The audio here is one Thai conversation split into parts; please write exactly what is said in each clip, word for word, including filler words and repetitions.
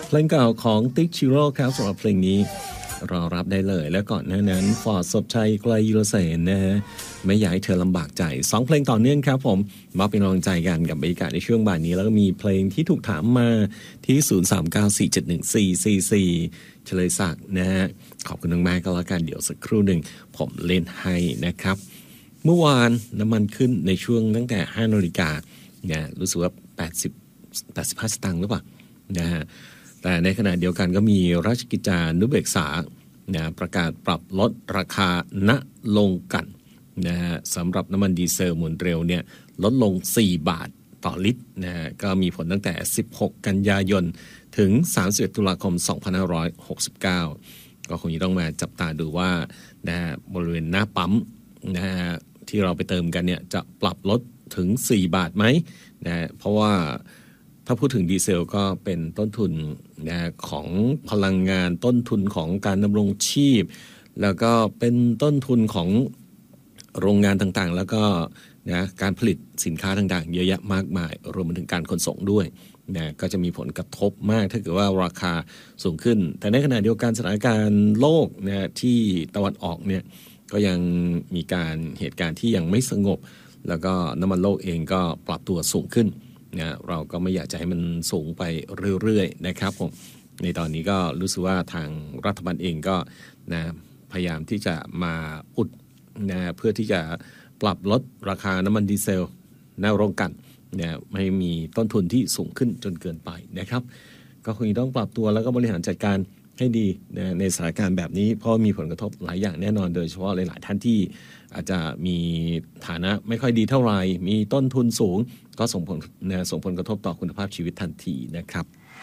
เพลงเก่าของติ๊กชิโร่ครับสำหรับเพลงนี้รอรับได้เลยและก่อนหน้านั้นฟอร์ดศพชัยไกลยุรเสนนะฮะไม่อยากให้เธอลำบากใจสองเพลงต่อเนื่องครับผมมาเป็นกำลังใจกันกับบรรยากาศในช่วงบ่ายนี้แล้วก็มีเพลงที่ถูกถามมาที่ ศูนย์ สาม เก้า สี่ เจ็ด หนึ่ง สี่ สี่ สี่ เฉลยศักดิ์นะฮะขอบคุณมากๆก็แล้วกันเดี๋ยวสักครู่หนึ่งผมเล่นให้นะครับเมื่อวานน้ำมันขึ้นในช่วงตั้งแต่ห้านาฬิกาเนี่ยรู้สึกว่าแปดสิบ แปดสิบห้าสตางค์หรือเปล่านะฮะแต่ในขณะเดียวกันก็มีราชกิจจานุเบกษานะประกาศปรับลดราคาณลงกันนะฮะสำหรับน้ำมันดีเซลหมุนเร็วเนี่ยลดลงสี่บาทต่อลิตรนะฮะก็มีผลตั้งแต่สิบหกกันยายนถึงสามสิบเอ็ดตุลาคมสองพันห้าร้อยหกสิบเก้าก็คงจะต้องมาจับตาดูว่านะบริเวณหน้าปั๊มนะฮะที่เราไปเติมกันเนี่ยจะปรับลดถึงสี่บาทไหมนะเพราะว่าถ้าพูดถึงดีเซลก็เป็นต้นทุนนะของพลังงานต้นทุนของการดำรงชีพแล้วก็เป็นต้นทุนของโรงงานต่างๆแล้วก็นะการผลิตสินค้าต่างๆเยอะแยะมากมายรวมไปถึงการขนส่งด้วยนะก็จะมีผลกระทบมากถ้าเกิดว่าราคาสูงขึ้นแต่ในขณะเดียวกันสถานการณ์โลกนะที่ตะวันออกเนี่ยก็ยังมีการเหตุการณ์ที่ยังไม่สงบแล้วก็น้ำมันโลกเองก็ปรับตัวสูงขึ้นนะเราก็ไม่อยากจะให้มันสูงไปเรื่อยๆนะครับผมในตอนนี้ก็รู้สึกว่าทางรัฐบาลเองก็นะพยายามที่จะมาอุดนะเพื่อที่จะปรับลดราคาน้ำมันดีเซลหน้าโรงกลั่นนะไม่มีต้นทุนที่สูงขึ้นจนเกินไปนะครับก็คงต้องปรับตัวแล้วก็บริหารจัดการให้ดีนะในสถานการณ์แบบนี้เพราะมีผลกระทบหลายอย่างแน่นอนโดยเฉพาะหลายๆท่านที่อาจจะมีฐานะไม่ค่อยดีเท่าไหร่มีต้นทุนสูงก็ส่งผลนะส่งผลกระทบต่อคุณภาพชีวิตทันทีนะครับ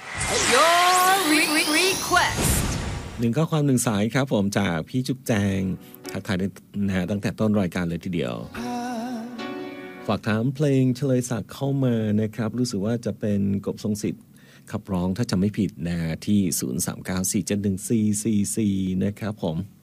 Your request หนึ่งข้อความหนึ่งสายครับผมจากพี่จุ๊บแจงทักทายนะตั้งแต่ต้นรายการเลยทีเดียวฝากถามเพลงเฉลยศักดิ์เข้ามานะครับรู้สึกว่าจะเป็นกบทรงสิทธิ์ขับร้องถ้าจำไม่ผิดนะที่ ศูนย์ สาม เก้า สี่ เจ็ด หนึ่ง สี่ สี่ สี่ นะครับผม